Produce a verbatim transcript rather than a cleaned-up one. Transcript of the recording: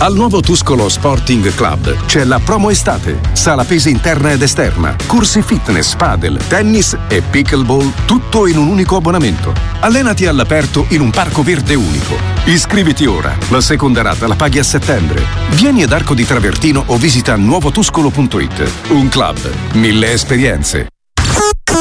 Al nuovo Tuscolo Sporting Club c'è la promo estate. Sala pesi interna ed esterna, corsi fitness, padel, tennis e pickleball, tutto in un unico abbonamento. Allenati all'aperto in un parco verde unico. Iscriviti ora, la seconda rata la paghi a settembre. Vieni ad Arco di Travertino o visita nuovotuscolo punto it. Un club, mille esperienze.